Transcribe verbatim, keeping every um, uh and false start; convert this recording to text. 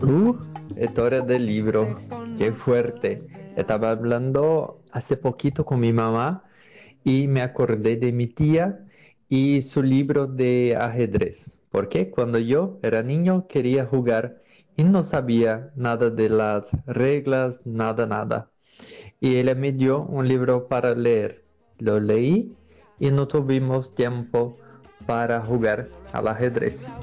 Uh, historia del libro. Qué fuerte. Estaba hablando hace poquito con mi mamá y me acordé de mi tía y su libro de ajedrez. Porque cuando yo era niño quería jugar y no sabía nada de las reglas, nada, nada. Y ella me dio un libro para leer. Lo leí y no tuvimos tiempo para jugar al ajedrez.